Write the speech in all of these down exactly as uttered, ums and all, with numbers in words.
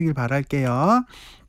길 바랄게요.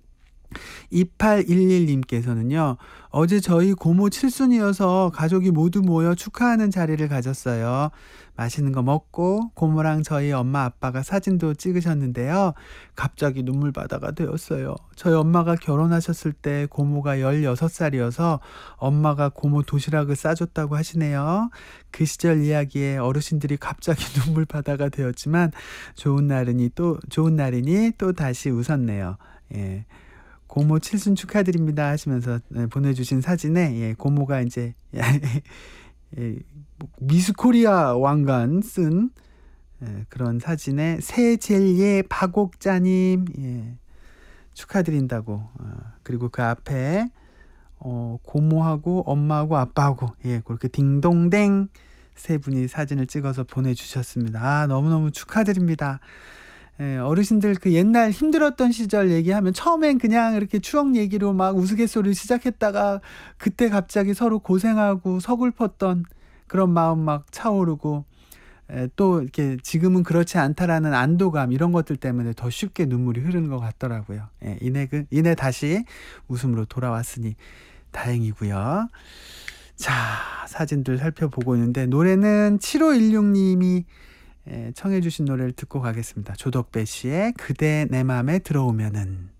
이팔일일 님께서는요. 어제 저희 고모 칠순이어서 가족이 모두 모여 축하하는 자리를 가졌어요. 맛있는 거 먹고 고모랑 저희 엄마 아빠가 사진도 찍으셨는데요. 갑자기 눈물바다가 되었어요. 저희 엄마가 결혼하셨을 때 고모가 열여섯 살이어서 엄마가 고모 도시락을 싸줬다고 하시네요. 그 시절 이야기에 어르신들이 갑자기 눈물바다가 되었지만 좋은 날이니 또 좋은 날이니 또 다시 웃었네요. 예. 고모 칠순 축하드립니다 하시면서 네, 보내주신 사진에 예, 고모가 이제 예, 미스 코리아 왕관 쓴 예, 그런 사진에 새젤예 박옥자님 예, 축하드린다고 어, 그리고 그 앞에 어, 고모하고 엄마하고 아빠하고 예, 그렇게 딩동댕 세 분이 사진을 찍어서 보내주셨습니다. 아, 너무너무 축하드립니다. 예, 어르신들 그 옛날 힘들었던 시절 얘기하면 처음엔 그냥 이렇게 추억 얘기로 막 우스갯소리를 시작했다가 그때 갑자기 서로 고생하고 서글펐던 그런 마음 막 차오르고 예, 또 이렇게 지금은 그렇지 않다라는 안도감 이런 것들 때문에 더 쉽게 눈물이 흐르는 것 같더라고요. 예, 이내 그 이내 다시 웃음으로 돌아왔으니 다행이고요. 자, 사진들 살펴보고 있는데 노래는 칠오일육 님이 예, 청해 주신 노래를 듣고 가겠습니다. 조덕배 씨의 그대 내 맘에 들어오면은.